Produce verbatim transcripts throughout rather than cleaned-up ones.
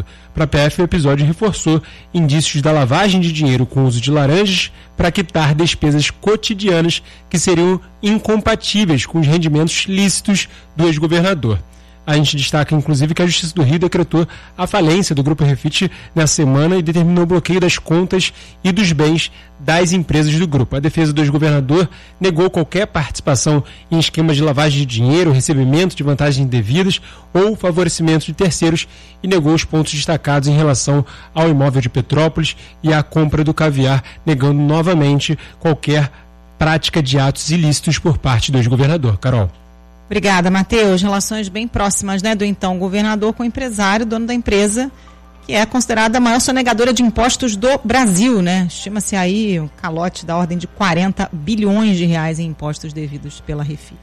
Segundo para a P F, o episódio reforçou indícios da lavagem de dinheiro com uso de laranjas para quitar despesas cotidianas que seriam incompatíveis com os rendimentos lícitos do ex-governador. A gente destaca, inclusive, que a Justiça do Rio decretou a falência do Grupo Refit nessa semana e determinou o bloqueio das contas e dos bens das empresas do grupo. A defesa do ex-governador negou qualquer participação em esquemas de lavagem de dinheiro, recebimento de vantagens indevidas ou favorecimento de terceiros e negou os pontos destacados em relação ao imóvel de Petrópolis e à compra do caviar, negando novamente qualquer prática de atos ilícitos por parte do ex-governador. Carol. Obrigada, Matheus. Relações bem próximas, né, do então governador com o empresário, dono da empresa, que é considerada a maior sonegadora de impostos do Brasil, né? Estima-se aí um calote da ordem de quarenta bilhões de reais em impostos devidos pela Refit.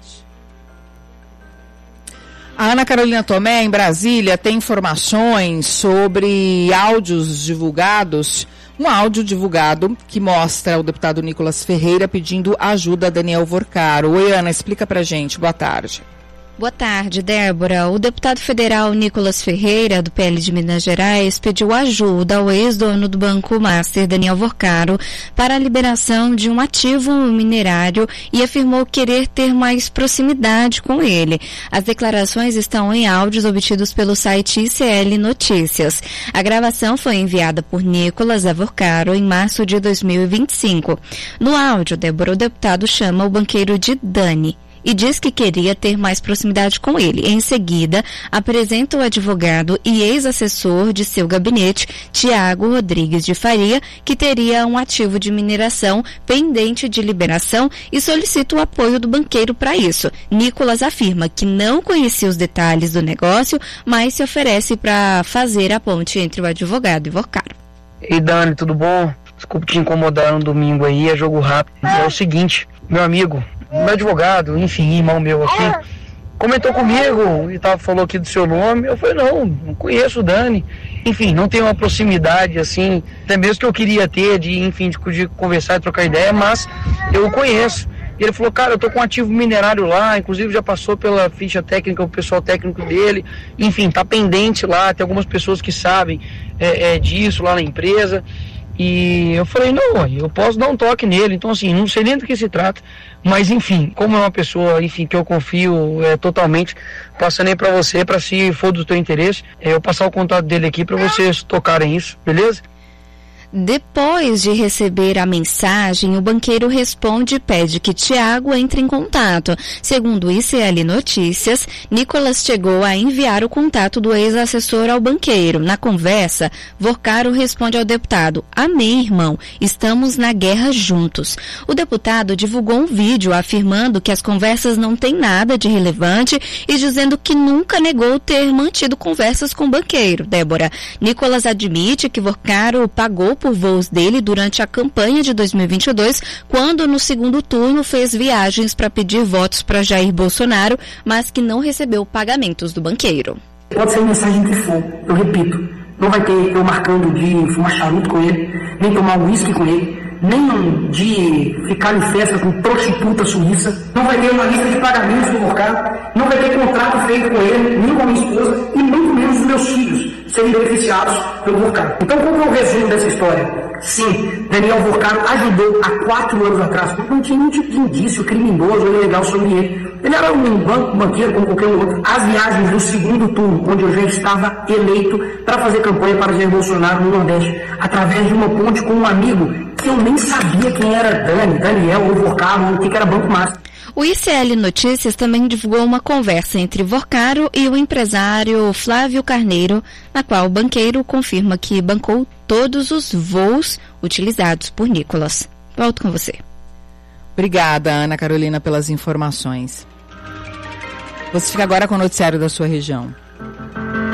A Ana Carolina Tomé, em Brasília, tem informações sobre áudios divulgados. Um áudio divulgado que mostra o deputado Nicolas Ferreira pedindo ajuda a Daniel Vorcaro. Oi, Ana, explica pra gente. Boa tarde. Boa tarde, Débora. O deputado federal Nicolas Ferreira, do P L de Minas Gerais, pediu ajuda ao ex-dono do Banco Master, Daniel Vorcaro, para a liberação de um ativo minerário e afirmou querer ter mais proximidade com ele. As declarações estão em áudios obtidos pelo site I C L Notícias. A gravação foi enviada por Nicolas a Vorcaro em março de dois mil e vinte e cinco. No áudio, Débora, o deputado chama o banqueiro de Dani e diz que queria ter mais proximidade com ele. Em seguida, apresenta o advogado e ex-assessor de seu gabinete, Tiago Rodrigues de Faria, que teria um ativo de mineração pendente de liberação e solicita o apoio do banqueiro para isso. Nicolas afirma que não conhecia os detalhes do negócio, mas se oferece para fazer a ponte entre o advogado e Vorcaro. Ei, Dani, tudo bom? Desculpa te incomodar no domingo aí, é jogo rápido. É o seguinte, meu amigo, meu advogado, enfim, irmão meu aqui, comentou comigo e tava, falou aqui do seu nome. Eu falei, não, não conheço o Dani. Enfim, não tenho uma proximidade assim, até mesmo que eu queria ter, de, enfim, de, de conversar e trocar ideia, mas eu o conheço. E ele falou, cara, eu tô com um ativo minerário lá, inclusive já passou pela ficha técnica, o pessoal técnico dele, enfim, tá pendente lá, tem algumas pessoas que sabem é, é, disso lá na empresa. E eu falei, não, eu posso dar um toque nele. Então, assim, não sei nem do que se trata. Mas, enfim, como é uma pessoa, enfim, que eu confio é, totalmente, passando aí pra você, pra se for do teu interesse, é, eu passar o contato dele aqui pra vocês tocarem isso, beleza? Depois de receber a mensagem, o banqueiro responde e pede que Tiago entre em contato. Segundo o I C L Notícias, Nicolas chegou a enviar o contato do ex-assessor ao banqueiro. Na conversa, Vorcaro responde ao deputado: "Amém, irmão, estamos na guerra juntos." O deputado divulgou um vídeo afirmando que as conversas não têm nada de relevante e dizendo que nunca negou ter mantido conversas com o banqueiro. Débora, Nicolas admite que Vorcaro pagou por voos dele durante a campanha de dois mil e vinte e dois, quando no segundo turno fez viagens para pedir votos para Jair Bolsonaro, mas que não recebeu pagamentos do banqueiro. Pode ser mensagem que for, eu repito, não vai ter eu marcando de fumar charuto com ele, nem tomar um uísque com ele, nem de ficar em festa com prostituta suíça, não vai ter uma lista de pagamentos do Vorcaro, não vai ter contrato feito com ele, nem com a minha esposa, e muito menos os meus filhos serem beneficiados pelo Vorcaro. Então, qual é o resumo dessa história? Sim, Daniel Vorcaro ajudou há quatro anos atrás, porque não tinha nenhum tipo de indício criminoso ou ilegal sobre ele. Ele era um banco, banqueiro como qualquer outro. As viagens do segundo turno, onde eu já estava eleito para fazer campanha para Jair Bolsonaro no Nordeste, através de uma ponte com um amigo que eu nem sabia quem era Dani, Daniel ou Vorcaro, o que era Banco Master. O I C L Notícias também divulgou uma conversa entre Vorcaro e o empresário Flávio Carneiro, na qual o banqueiro confirma que bancou todos os voos utilizados por Nicolas. Volto com você. Obrigada, Ana Carolina, pelas informações. Você fica agora com o noticiário da sua região.